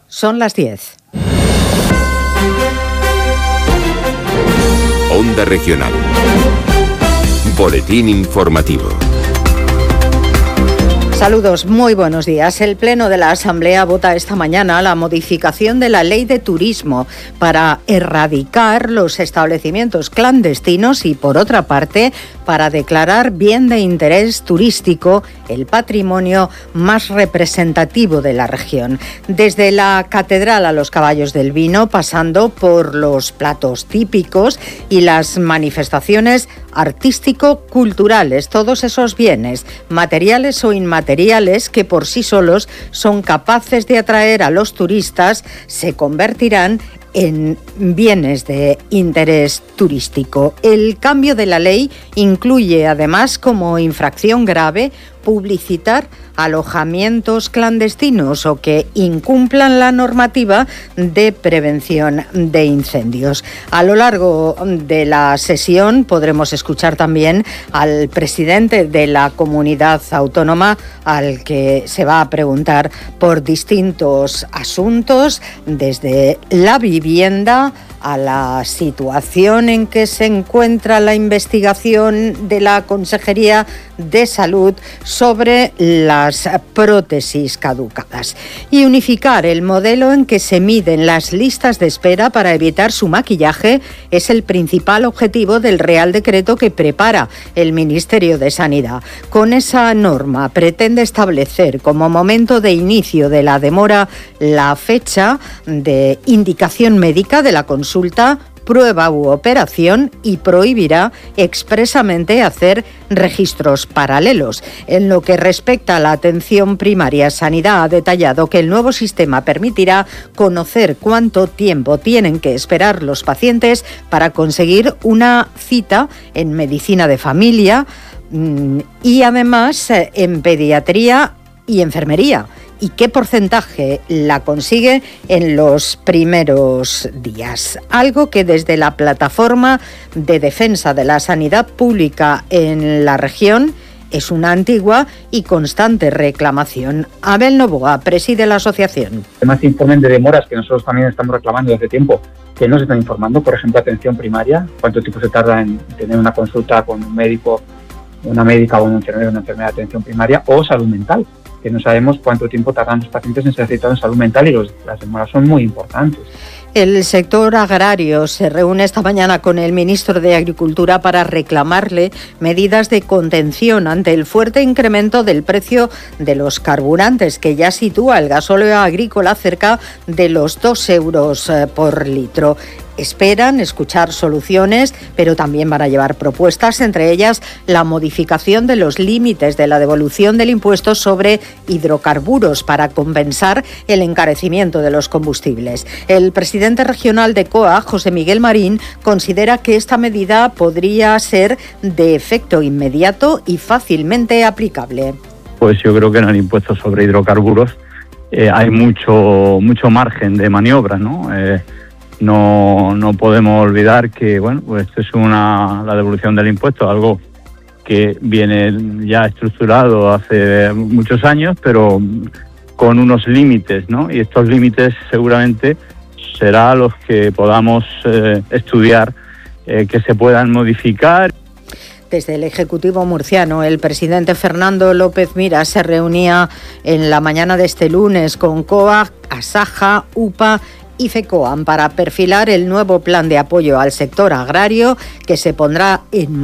Son las 10. Onda Regional. Boletín informativo. Saludos, muy buenos días. El Pleno de la Asamblea vota esta mañana la modificación de la Ley de Turismo para erradicar los establecimientos clandestinos y, por otra parte, para declarar bien de interés turístico el patrimonio más representativo de la región. Desde la Catedral a los Caballos del Vino, pasando por los platos típicos y las manifestaciones artístico-culturales, todos esos bienes, materiales o inmateriales, que por sí solos son capaces de atraer a los turistas, se convertirán en bienes de interés turístico. El cambio de la ley incluye además como infracción grave publicitar alojamientos clandestinos o que incumplan la normativa de prevención de incendios. A lo largo de la sesión podremos escuchar también al presidente de la comunidad autónoma, al que se va a preguntar por distintos asuntos, desde la vivienda a la situación en que se encuentra la investigación de la Consejería de Salud sobre las prótesis caducadas, y unificar el modelo en que se miden las listas de espera para evitar su maquillaje es el principal objetivo del Real Decreto que prepara el Ministerio de Sanidad. Con esa norma pretende establecer como momento de inicio de la demora la fecha de indicación médica de la consulta, prueba u operación, y prohibirá expresamente hacer registros paralelos. En lo que respecta a la atención primaria, Sanidad ha detallado que el nuevo sistema permitirá conocer cuánto tiempo tienen que esperar los pacientes para conseguir una cita en medicina de familia y además en pediatría y enfermería, y qué porcentaje la consigue en los primeros días. Algo que desde la Plataforma de Defensa de la Sanidad Pública en la región es una antigua y constante reclamación. Abel Novoa preside la asociación. Además, informen de demoras que nosotros también estamos reclamando desde tiempo, que no se están informando. Por ejemplo, atención primaria, cuánto tiempo se tarda en tener una consulta con un médico, una médica o un enfermero, una enfermera de atención primaria, o salud mental, que no sabemos cuánto tiempo tardan los pacientes en ser citados en salud mental, y las demoras son muy importantes. El sector agrario se reúne esta mañana con el ministro de Agricultura para reclamarle medidas de contención ante el fuerte incremento del precio de los carburantes, que ya sitúa el gasóleo agrícola cerca de los 2 euros por litro. Esperan escuchar soluciones, pero también van a llevar propuestas, entre ellas la modificación de los límites de la devolución del impuesto sobre hidrocarburos para compensar el encarecimiento de los combustibles. El presidente regional de COAG, José Miguel Marín, considera que esta medida podría ser de efecto inmediato y fácilmente aplicable. Pues yo creo que en el impuesto sobre hidrocarburos hay mucho margen de maniobra, ¿no? No podemos olvidar que pues esto es la devolución del impuesto, algo que viene ya estructurado hace muchos años, pero con unos límites, ¿no? Y estos límites seguramente serán los que podamos estudiar, que se puedan modificar. Desde el Ejecutivo murciano, el presidente Fernando López Miras se reunía en la mañana de este lunes con COAG, Asaja, UPA y FECOAM para perfilar el nuevo plan de apoyo al sector agrario que se pondrá en